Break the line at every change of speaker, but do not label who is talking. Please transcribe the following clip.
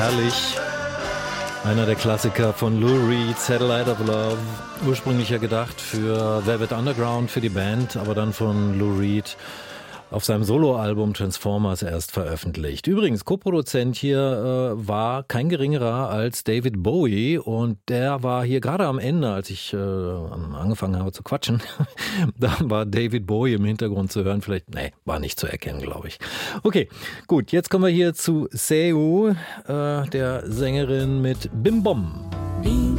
Herrlich. Einer der Klassiker von Lou Reed, Satellite of Love. Ursprünglich ja gedacht für Velvet Underground, für die Band, aber dann von Lou Reed auf seinem Soloalbum Transformers erst veröffentlicht. Übrigens, Co-Produzent hier war kein geringerer als David Bowie und der war hier gerade am Ende, als ich angefangen habe zu quatschen, da war David Bowie im Hintergrund zu hören. Vielleicht, war nicht zu erkennen, glaube ich. Okay, gut, jetzt kommen wir hier zu Seu, der Sängerin mit Bim Bom.
Bim